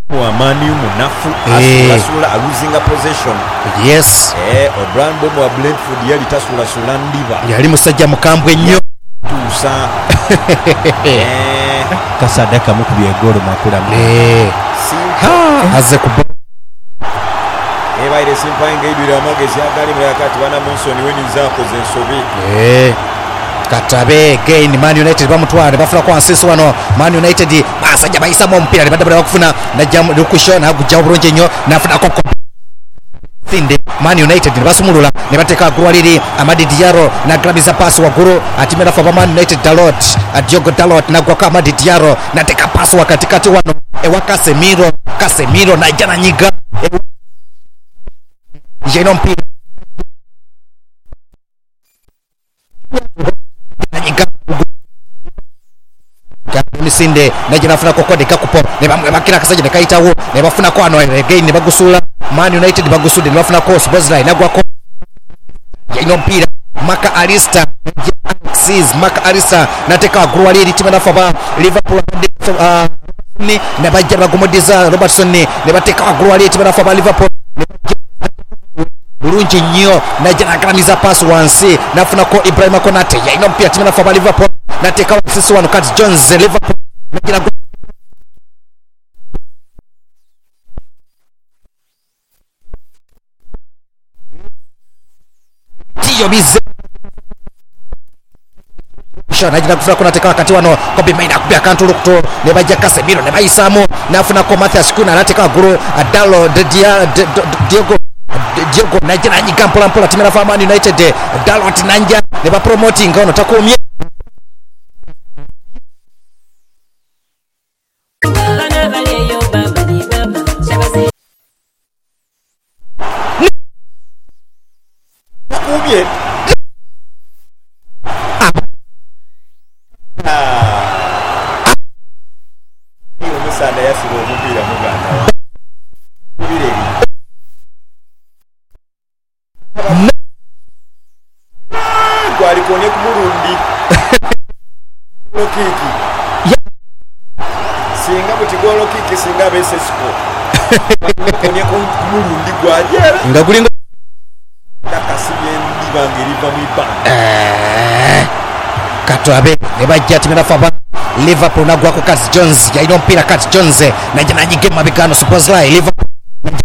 Mani munafu asula losing possession. Yes. O'Brien Bomo wa Brentford yali tasula ndiba. Yali musajja mukambwe nnyo. Tusa. Kasadaka mukubye golo makula. Aze ku Ebaire simpa engedira amagezi agali mu yakati bana Monson weni zako zensobi. Katabe again Man United bamutwale bafuna kwa nsisi wano Man United basajja bayisa mu mpira libadde bakufuna najja lukusho na kujja bulungi nnyo nafuna ko Sinde Man United basumulula ne bateka gwaliri Amadi Diallo na grabiza pass waguru atimera fa Man United Dalot Diogo Dalot na gwaka Amadi Diallo na teka pass wakatikati wano ewaka Casemiro na jana nyiga jeno mpira Sinde naje nafuna kokode kakupo ne bakira kasaje ne kaitawo ne bafuna ko ano again ne bagusula Man United bagusude ne bafuna ko Szoboszlai nagwa ko ino mpira Maka Alista nateka gruwali litima nafa ba Liverpool ni ne bajja bagumodiza Robertson ne bateka gruwali litima nafa ba Liverpool bulungi nnyo naje nakalamiza pass wansi nafuna ko Ibrahima Konate ya ino mpira timena nafa ba Liverpool nateka sisi wano Curtis Jones Liverpool nagira tiyo bize nagira kufuna Konate wakati wano Kobe Maina kubya kantu lukuto ne bajja Casemiro ne bayisamo nafuna ko Matthias Kuna nateka guru Adalo Diego najina nyiga mpola timena fa Man United Dalot nanja ne ba promoting ono takumye Alikonie kumurundi lokiki singa butigolo kiki singa besesiko alikonie kumurundi gwajera ngakulinga takasiye ndibangiri bamiba Katabe ne bajja timena fa Liverpool nagwa ko Curtis Jones ya ino mpira Curtis Jones najja nanyige mabikano Szoboszlai Liverpool